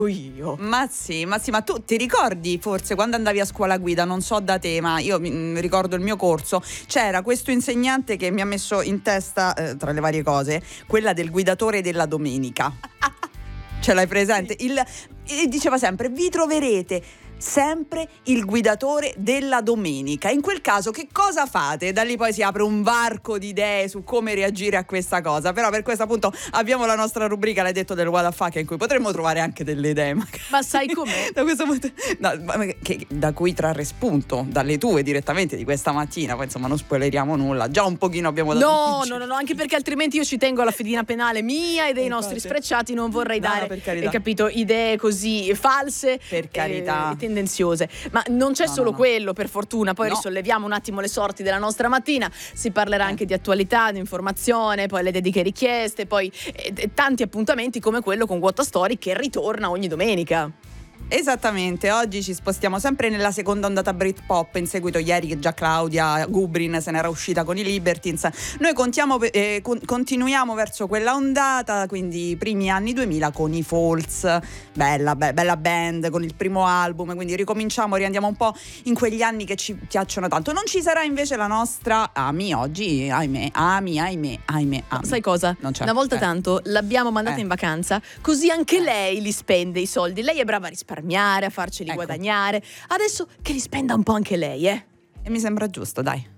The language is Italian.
io. Ma sì, ma tu ti ricordi forse quando andavi a scuola guida, non so da te, ma io mi ricordo il mio corso, c'era questo insegnante che mi ha messo in testa, tra le varie cose, quella del guidatore della domenica. Ce l'hai presente? E diceva sempre: vi troverete sempre il guidatore della domenica. In quel caso che cosa fate? Da lì poi si apre un varco di idee su come reagire a questa cosa. Però per questo appunto abbiamo la nostra rubrica, l'hai detto, del What the Fuck, in cui potremmo trovare anche delle idee. Ma sai com'è? Da questo punto, da cui trarre spunto dalle tue direttamente di questa mattina. Poi insomma non spoileriamo nulla. Già un pochino abbiamo dato. No, anche perché altrimenti io ci tengo alla fedina penale mia e dei nostri sprecciati. Non vorrei dare, capito, idee così false, per carità, tendenziose. Ma non c'è solo quello, per fortuna. Poi risolleviamo un attimo le sorti della nostra mattina. Si parlerà anche di attualità, di informazione, poi le dediche richieste, poi tanti appuntamenti come quello con What a Story che ritorna ogni domenica. Esattamente, oggi ci spostiamo sempre nella seconda ondata Britpop, in seguito ieri che già Claudia Gubrin se n'era uscita con i Libertines. Noi continuiamo verso quella ondata, quindi i primi anni 2000 con i Falls, bella band, con il primo album, quindi riandiamo un po' in quegli anni che ci piacciono tanto. Non ci sarà invece la nostra Ami oggi, ahimè. Sai cosa? Una volta tanto l'abbiamo mandata in vacanza, così anche lei li spende i soldi. Lei è brava a risparmiare, a farceli guadagnare. Adesso che li spenda un po' anche lei, E mi sembra giusto, dai.